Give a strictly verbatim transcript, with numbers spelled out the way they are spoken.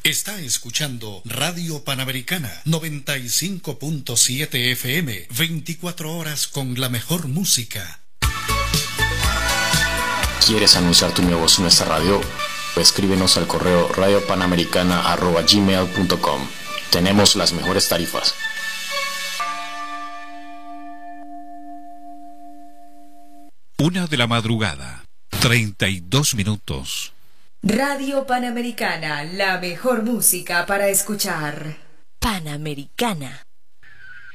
Está escuchando Radio Panamericana noventa y cinco punto siete F M, veinticuatro horas con la mejor música. ¿Quieres anunciar tu negocio en nuestra radio? Escríbenos al correo radiopanamericana arroba gmail punto com. Tenemos las mejores tarifas. Una de la madrugada, treinta y dos minutos. Radio Panamericana, la mejor música para escuchar. Panamericana.